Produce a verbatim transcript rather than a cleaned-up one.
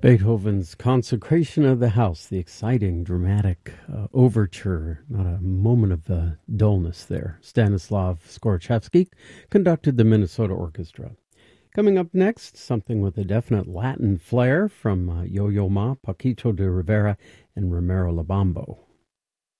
Beethoven's Consecration of the House, the exciting, dramatic uh, overture, not a moment of uh, dullness there. Stanislav Skorchevsky conducted the Minnesota Orchestra. Coming up next, something with a definite Latin flair from uh, Yo-Yo Ma, Paquito de Rivera, and Romero Labambo.